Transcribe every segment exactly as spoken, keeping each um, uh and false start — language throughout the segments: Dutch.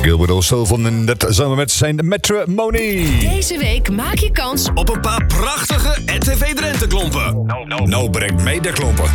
Gilbert O'Sullivan en dat samen met zijn Matrimony. Deze week maak je kans op een paar prachtige R T V Drenthe klompen. Nou, nou. nou brengt mee de klompen.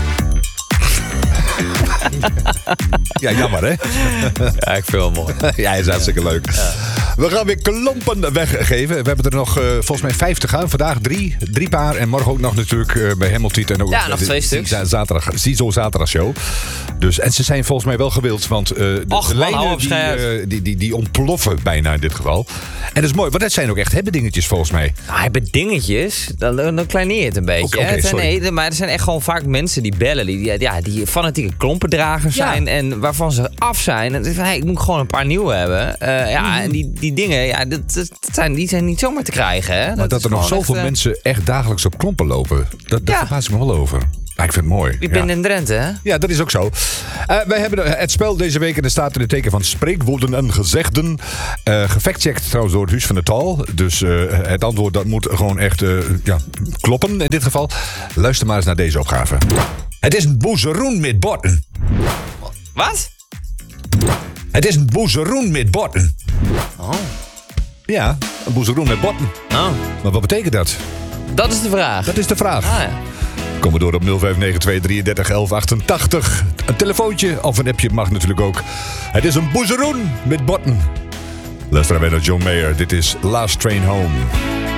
Ja, jammer hè? Ja, ik vind het mooi. Ja, hij is hartstikke leuk. Ja. We gaan weer klompen weggeven. We hebben er nog uh, volgens mij vijf te gaan. Vandaag drie, drie paar. En morgen ook nog natuurlijk uh, bij Hamilton. En ook ja, nog twee stuks. Zaterdag, Ziezo zaterdag show. Dus, en ze zijn volgens mij wel gewild. Want uh, de, Och, de man, lijnen die, uh, die, die, die ontploffen bijna in dit geval. En dat is mooi. Want dat zijn ook echt hebben dingetjes volgens mij. Nou, hebben dingetjes. Dan, dan kleineer je het een beetje. Okay, okay, het zijn, sorry. nee, maar er zijn echt gewoon vaak mensen die bellen. Die, ja, die fanatieke klompendragers zijn. Ja. En waarvan ze af zijn. En van, hey, ik moet gewoon een paar nieuwe hebben. Uh, ja, mm. En die, die dingen, ja, dat, dat zijn, die zijn niet zomaar te krijgen. Hè? Maar dat, dat er nog zoveel echt, mensen echt dagelijks op klompen lopen. Dat, dat ja. verbaas ik me wel over. Ja, ik vind het mooi. Ik ben ja. in Drenthe, hè? Ja, dat is ook zo. Uh, wij hebben het spel deze week en er staat in het teken van spreekwoorden en gezegden. Uh, gefactcheckt trouwens door het Huis van de Taal. Dus uh, het antwoord dat moet gewoon echt uh, ja, kloppen in dit geval. Luister maar eens naar deze opgave. Het is een boezeroen met botten. Wat? Het is een boezeroen met botten. Oh. Ja, een boezeroen met botten. Oh. Maar wat betekent dat? Dat is de vraag. Dat is de vraag. Ah, ja. Kom maar door op nul vijf negen twee drieëndertig elf achtentachtig. Een telefoontje of een appje mag natuurlijk ook. Het is een boezeroen met botten. Luister bij naar John Mayer. Dit is Last Train Home.